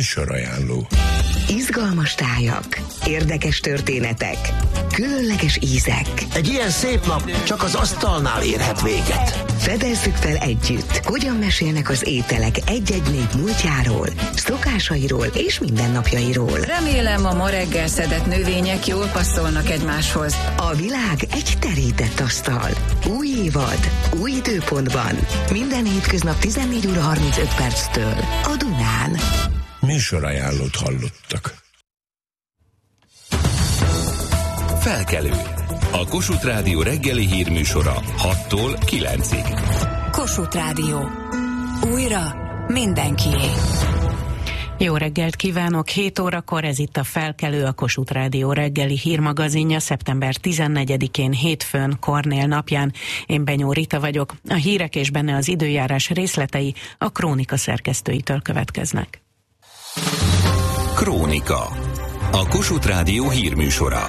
Műsorajánló. Izgalmas tájak, érdekes történetek, különleges ízek. Egy ilyen szép nap csak az asztalnál érhet véget. Fedezzük fel együtt, hogyan mesélnek az ételek egy-egy nép múltjáról, szokásairól és mindennapjairól. Remélem, a ma reggel szedett növények jól passzolnak egymáshoz. A világ egy terített asztal. Új évad, új időpontban. Minden hétköznap 14 óra 35 perctől a Dunán. Műsorajánlót hallottak. Felkelő. A Kossuth Rádió reggeli hírműsora 6-tól 9-ig. Kossuth Rádió. Újra mindenkié. Jó reggelt kívánok! 7 órakor ez itt a Felkelő, a Kossuth Rádió reggeli hírmagazinja szeptember 14-én hétfőn, Kornél napján. Én Benyó Rita vagyok. A hírek és benne az időjárás részletei a Krónika szerkesztőitől következnek. Krónika. A Kossuth Rádió hírműsora.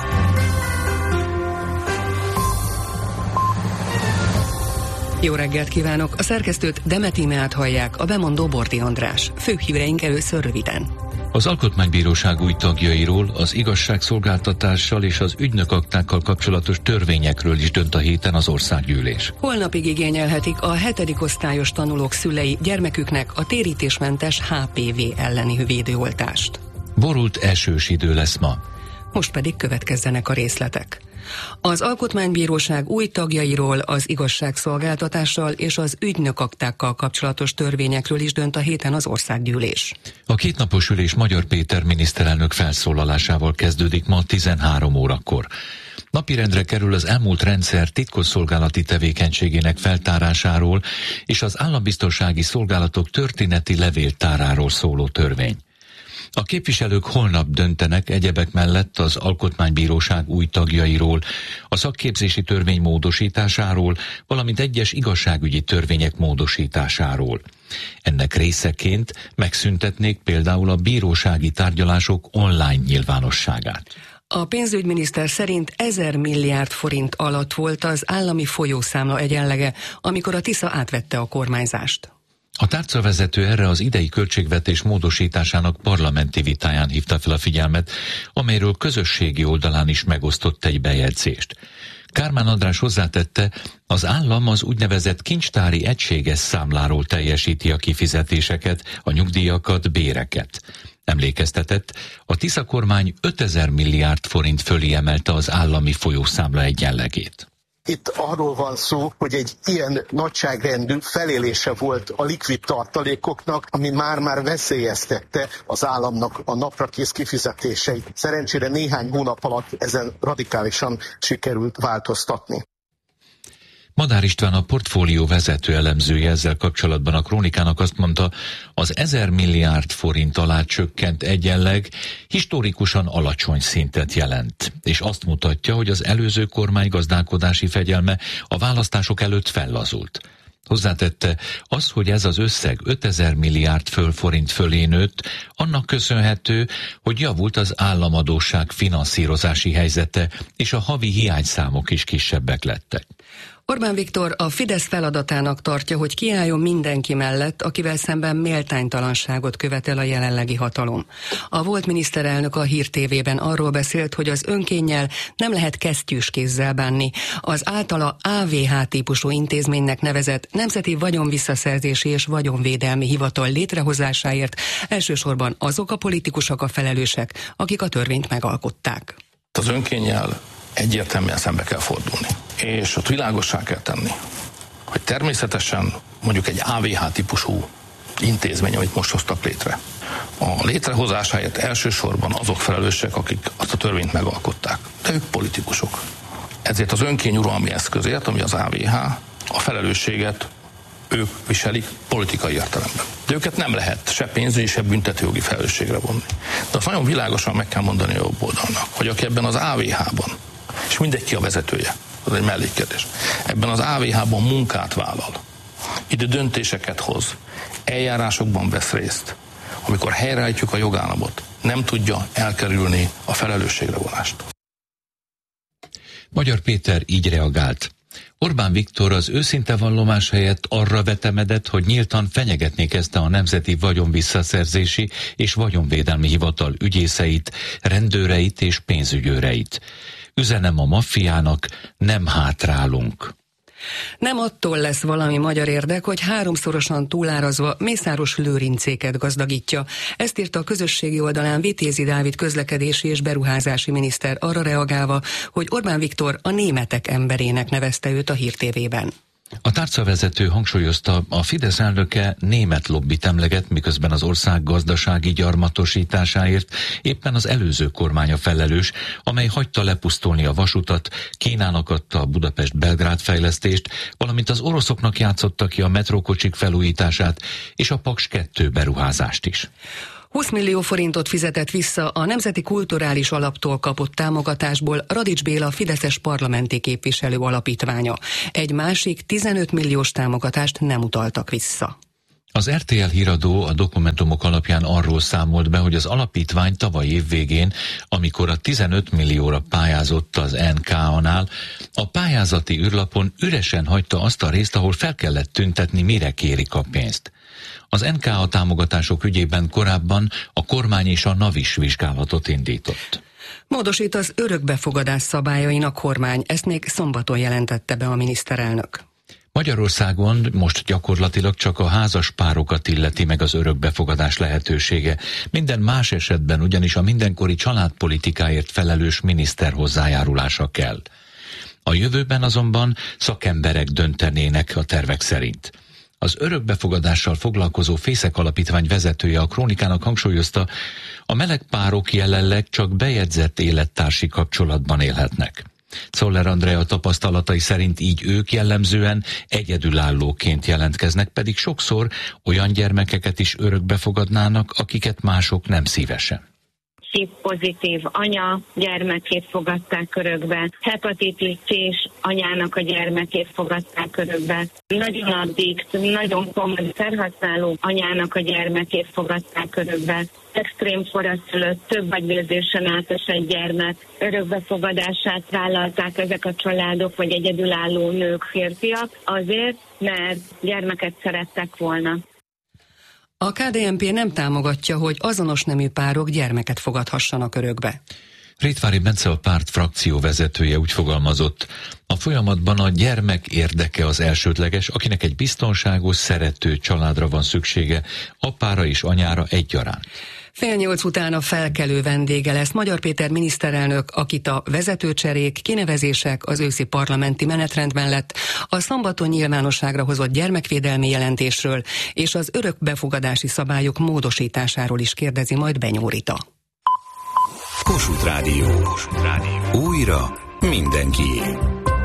Jó reggelt kívánok! A szerkesztőt Demet Imeát hallják, a bemondó Bordi András. Főbb híreink először röviden. Az Alkotmánybíróság új tagjairól, az igazságszolgáltatással és az ügynökaktákkal kapcsolatos törvényekről is dönt a héten az országgyűlés. Holnapig igényelhetik a 7. osztályos tanulók szülei gyermeküknek a térítésmentes HPV elleni védőoltást. Borult esős idő lesz ma. Most pedig következzenek a részletek. Az Alkotmánybíróság új tagjairól, az igazságszolgáltatással és az ügynökaktákkal kapcsolatos törvényekről is dönt a héten az országgyűlés. A kétnapos ülés Magyar Péter miniszterelnök felszólalásával kezdődik ma 13 órakor. Napirendre kerül az elmúlt rendszer titkosszolgálati tevékenységének feltárásáról és az állambiztonsági szolgálatok történeti levéltáráról szóló törvény. A képviselők holnap döntenek egyebek mellett az Alkotmánybíróság új tagjairól, a szakképzési törvény módosításáról, valamint egyes igazságügyi törvények módosításáról. Ennek részeként megszüntetnék például a bírósági tárgyalások online nyilvánosságát. A pénzügyminiszter szerint 1000 milliárd forint alatt volt az állami folyószámla egyenlege, amikor a Tisza átvette a kormányzást. A tárcavezető erre az idei költségvetés módosításának parlamenti vitáján hívta fel a figyelmet, amelyről közösségi oldalán is megosztott egy bejegyzést. Kármán András hozzátette, az állam az úgynevezett kincstári egységes számláról teljesíti a kifizetéseket, a nyugdíjakat, béreket. Emlékeztetett, a Tisza kormány 5000 milliárd forint fölé emelte az állami folyószámla egyenlegét. Itt arról van szó, hogy egy ilyen nagyságrendű felélése volt a likvid tartalékoknak, ami már veszélyeztette az államnak a naprakész kifizetéseit. Szerencsére néhány hónap alatt ezen radikálisan sikerült változtatni. Madár István, a portfólió vezető elemzője ezzel kapcsolatban a Krónikának azt mondta, az 1000 milliárd forint alá csökkent egyenleg historikusan alacsony szintet jelent, és azt mutatja, hogy az előző kormány gazdálkodási fegyelme a választások előtt fellazult. Hozzátette, az, hogy ez az összeg 5000 milliárd forint fölé nőtt, annak köszönhető, hogy javult az államadósság finanszírozási helyzete, és a havi hiányszámok is kisebbek lettek. Orbán Viktor a Fidesz feladatának tartja, hogy kiálljon mindenki mellett, akivel szemben méltánytalanságot követel a jelenlegi hatalom. A volt miniszterelnök a Hír TV-ben arról beszélt, hogy az önkénnyel nem lehet kesztyűs kézzel bánni. Az általa AVH típusú intézménynek nevezett Nemzeti Vagyonvisszaszerzési és Vagyonvédelmi Hivatal létrehozásáért elsősorban azok a politikusok a felelősek, akik a törvényt megalkották. Az önkénnyel egyértelműen szembe kell fordulni. És ott világossá kell tenni, hogy természetesen mondjuk egy AVH típusú intézmény, amit most hoztak létre, a létrehozásáért elsősorban azok felelősek, akik azt a törvényt megalkották. De ők politikusok. Ezért az önkényuralmi eszközért, ami az AVH, a felelősséget ők viselik politikai értelemben. De őket nem lehet se pénzügyi, se büntetőjogi felelősségre vonni. De azt nagyon világosan meg kell mondani a jobb oldalnak, hogy aki ebben az AVH-ban, és mindegy ki a vezetője, az egy mellékkérdés, ebben az AVH-ban munkát vállal, ide döntéseket hoz, eljárásokban vesz részt, amikor helyreállítjuk a jogállamot, nem tudja elkerülni a felelősségre vonást. Magyar Péter így reagált. Orbán Viktor az őszinte vallomás helyett arra vetemedett, hogy nyíltan fenyegetni kezdte a Nemzeti Vagyonvisszaszerzési és Vagyonvédelmi Hivatal ügyészeit, rendőreit és pénzügyőreit. Üzenem a maffiának, nem hátrálunk. Nem attól lesz valami magyar érdek, hogy háromszorosan túlárazva Mészáros Lőrincéket gazdagítja. Ezt írta a közösségi oldalán Vitézi Dávid közlekedési és beruházási miniszter arra reagálva, hogy Orbán Viktor a németek emberének nevezte őt a Hír TV-ben. A tárcavezető hangsúlyozta, a Fidesz elnöke német lobbit emleget, miközben az ország gazdasági gyarmatosításáért éppen az előző kormánya felelős, amely hagyta lepusztulni a vasutat, Kínának adta a Budapest-Belgrád fejlesztést, valamint az oroszoknak játszotta ki a metrókocsik felújítását és a Paks 2 beruházást is. 20 millió forintot fizetett vissza a Nemzeti Kulturális Alaptól kapott támogatásból Radics Béla fideszes parlamenti képviselő alapítványa. Egy másik 15 milliós támogatást nem utaltak vissza. Az RTL híradó a dokumentumok alapján arról számolt be, hogy az alapítvány tavaly év végén, amikor a 15 millióra pályázott az NKA-nál, a pályázati űrlapon üresen hagyta azt a részt, ahol fel kellett tüntetni, mire kérik a pénzt. Az NKA támogatások ügyében korábban a kormány és a NAV is vizsgálatot indított. Módosít az örökbefogadás szabályain a kormány, ezt még szombaton jelentette be a miniszterelnök. Magyarországon most gyakorlatilag csak a házas párokat illeti meg az örökbefogadás lehetősége. Minden más esetben ugyanis a mindenkori családpolitikáért felelős miniszter hozzájárulása kell. A jövőben azonban szakemberek döntenének a tervek szerint. Az örökbefogadással foglalkozó Fészek Alapítvány vezetője a Krónikának hangsúlyozta, a meleg párok jelenleg csak bejegyzett élettársi kapcsolatban élhetnek. Czoller Andrea tapasztalatai szerint így ők jellemzően egyedülállóként jelentkeznek, pedig sokszor olyan gyermekeket is örökbefogadnának, akiket mások nem szívesen. pozitív anya gyermekét fogadták örökbe, hepatitis C-s anyának a gyermekét fogadták örökbe, nagyon addikt, nagyon komoly szerhasználó anyának a gyermekét fogadták örökbe, extrém koraszülött, több agyvérzésen átesett gyermek örökbefogadását vállalták ezek a családok, vagy egyedülálló nők, férfiak, azért, mert gyermeket szerettek volna. A KDNP nem támogatja, hogy azonos nemű párok gyermeket fogadhassanak örökbe. Rétvári Bence, a párt frakció vezetője úgy fogalmazott, a folyamatban a gyermek érdeke az elsődleges, akinek egy biztonságos, szerető családra van szüksége, apára és anyára egyaránt. 7:30 után a felkelő vendége lesz Magyar Péter miniszterelnök, akit a vezetőcserék, kinevezések az őszi parlamenti menetrendben lett, a szombaton nyilvánosságra hozott gyermekvédelmi jelentésről és az örökbefogadási szabályok módosításáról is kérdezi majd Benyó Rita. Kossuth Rádió. Újra mindenkié.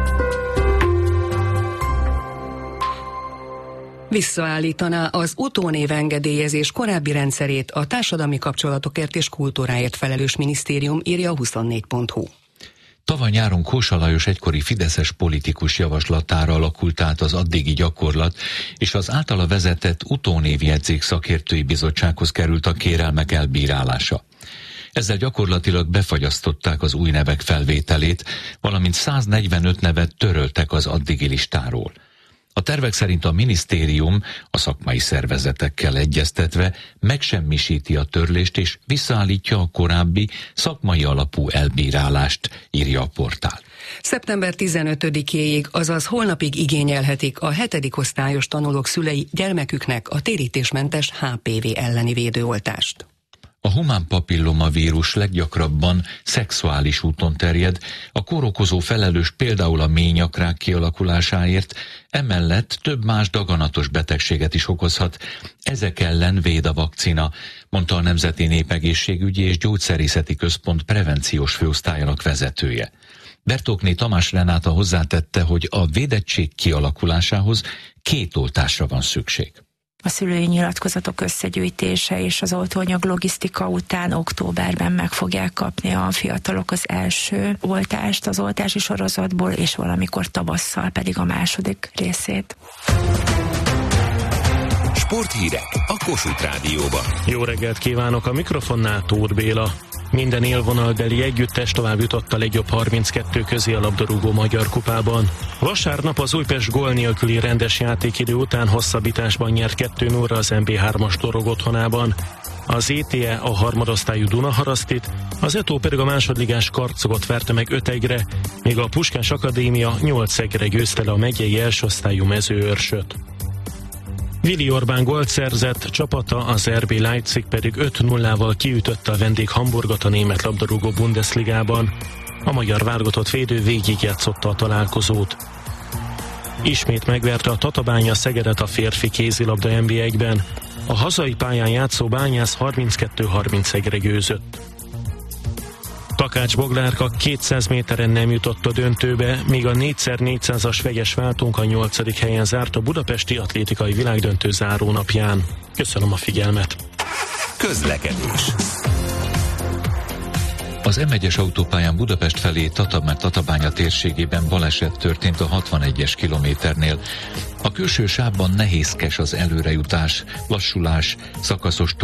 Visszaállítaná az utónév engedélyezés korábbi rendszerét a társadalmi kapcsolatokért és kultúráért felelős minisztérium, írja a 24.hu. Tavaly nyáron Kósa Lajos egykori fideszes politikus javaslatára alakult át az addigi gyakorlat, és az általa vezetett utónévjegyzék szakértői bizottsághoz került a kérelmek elbírálása. Ezzel gyakorlatilag befagyasztották az új nevek felvételét, valamint 145 nevet töröltek az addigi listáról. A tervek szerint a minisztérium a szakmai szervezetekkel egyeztetve megsemmisíti a törlést és visszaállítja a korábbi szakmai alapú elbírálást, írja a portál. Szeptember 15-éig, azaz holnapig igényelhetik a 7. osztályos tanulók szülei gyermeküknek a térítésmentes HPV elleni védőoltást. A humán papillomavírus leggyakrabban szexuális úton terjed, a kórokozó felelős például a ményakrák kialakulásáért, emellett több más daganatos betegséget is okozhat. Ezek ellen véd a vakcina, mondta a Nemzeti Népegészségügyi és Gyógyszerészeti Központ prevenciós főosztályának vezetője. Bertókné Tamás Renáta hozzátette, hogy a védettség kialakulásához 2 oltásra van szükség. A szülői nyilatkozatok összegyűjtése és az oltóanyag logisztika után októberben meg fogják kapni a fiatalok az első oltást az oltási sorozatból, és valamikor tavasszal pedig a második részét. Sporthírek a Kossuth Rádióban. Jó reggelt kívánok, a mikrofonnál Tóth Béla. Minden élvonalbeli együttes tovább jutott a legjobb 32 közé a labdarúgó magyar kupában. Vasárnap az Újpest gól nélküli rendes játékidő után hosszabbításban nyert 2-0 az MB3-as Dorog otthonában. Az ETE a harmadosztályú Dunaharasztit, az ETO pedig a másodligás Karcogot verte meg 5-1-re, míg a Puskás Akadémia 8-1-re győzte le a megyei elsőosztályú Mezőőrsöt. Vili Orbán gólt szerzett, csapata, az RB Leipzig pedig 5-0-val kiütötte a vendég Hamburgot a német labdarúgó Bundesligában. A magyar válogatott védő végigjátszotta a találkozót. Ismét megverte a Tatabánya Szegedet a férfi kézilabda NB1-ben. A hazai pályán játszó Bányász 32-31-re győzött. Takács Boglárka 200 méteren nem jutott a döntőbe, míg a 4x400-as vegyes váltónk a 8. helyen zárt a budapesti atlétikai világdöntő zárónapján. Köszönöm a figyelmet! Közlekedés. Az M1-es autópályán Budapest felé Tatabánya térségében baleset történt a 61-es kilométernél. A külső sávban nehézkes az előrejutás, lassulás, szakaszos